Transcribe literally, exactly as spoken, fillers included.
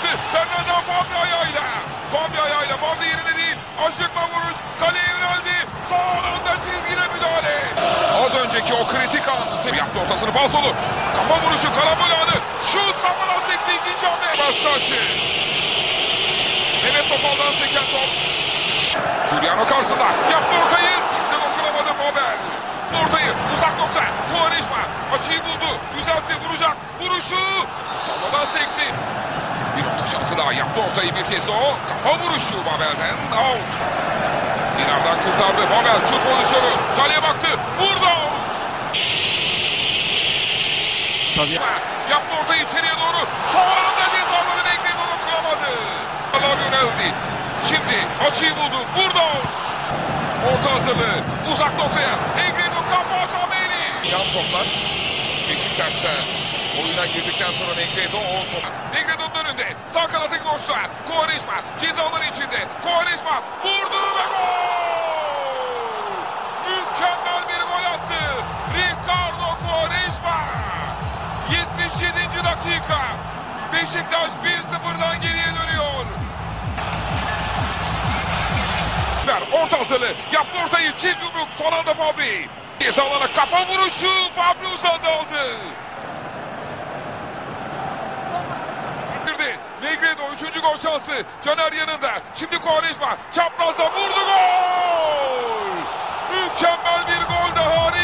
attı. Fernando Fabri ayağıyla. Fabri ayağıyla. Fabri yerinde değil. Aşıkla vuruş. Kaleye yöneldi. Sağ alanda çizgide müdahale. Az önceki o kritik anı yaptı ortasını Falsolu. Kafa vuruşu, karambol anı. Şut kafadan sekti ikinci hamle. Başka açı. Mehmet Topal'dan seken top. Giuliano karşısında. Yaptı ortayı. Kimse dokunamadı Babel. Ortayı uzak nokta. Quaresma açıyı buldu. Düzeltti, vuracak. Vuruşu. Savadan sekti. Bir nokta şansı daha. Yaptı ortayı bir kez de o. Kafa vuruşu Babel'den. Out. İleriden kurtardı. Babel şut pozisyonu. Kaleye baktı. Vurdu. Tabii. Yaptı ortayı içeriye doğru. Sonunda cezaları bekledi, onu kıramadı. Allah yöneldi. Şimdi açıyı buldu. Vurdu. Orta hazırlığı. Uzak noktaya. Negredo kafa Kameli. Yan toplar. Beşiktaş'ta oyuna girdikten sonra Negredo o top. Negredo'nun önünde. Sağ kanatı boşluğa. Quaresma cezaları içinde. Quaresma vurdu ve gol. Mükemmel bir gol attı. Ricardo Quaresma. yetmiş yedinci dakika. Beşiktaş bir sıfırdan geriye dönüyor. Orta hazırlığı. Yaptı ortayı. Çift yumruk. Son anda Fabri. Cezalara kafa vuruşu. Fabri uzadı aldı. Negredo üçüncü gol şansı. Caner yanında. Şimdi Quaresma. Çaprazda vurdu, gol. Mükemmel bir gol daha.